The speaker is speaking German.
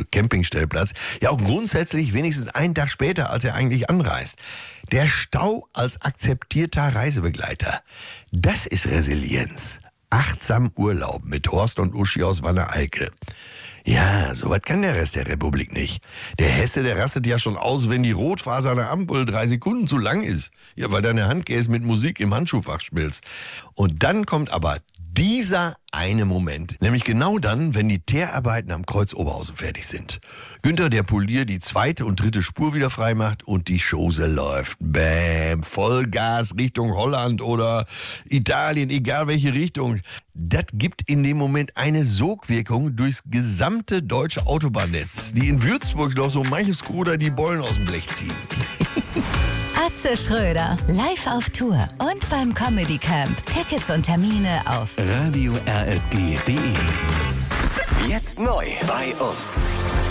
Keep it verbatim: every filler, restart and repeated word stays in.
Campingstellplatz, ja auch grundsätzlich wenigstens einen Tag später, als er eigentlich anreist. Der Stau als akzeptierter Reisebegleiter. Das ist Resilienz. Achtsam Urlaub mit Horst und Uschi aus Wanne-Eickel. Ja, sowas kann der Rest der Republik nicht. Der Hesse, der rastet ja schon aus, wenn die Rotphase an der Ampel drei Sekunden zu lang ist. Ja, weil deine Handkäse mit Musik im Handschuhfach schmilzt. Und dann kommt aber dieser eine Moment, nämlich genau dann, wenn die Teerarbeiten am Kreuz Oberhausen fertig sind. Günther, der Polier, die zweite und dritte Spur wieder frei macht und die Chose läuft. Bäm, Vollgas Richtung Holland oder Italien, egal welche Richtung. Das gibt in dem Moment eine Sogwirkung durchs gesamte deutsche Autobahnnetz, die in Würzburg noch so manches Bruder die Bollen aus dem Blech ziehen. Atze Schröder, live auf Tour und beim Comedy Camp. Tickets und Termine auf radio r s g punkt d e. Jetzt neu bei uns.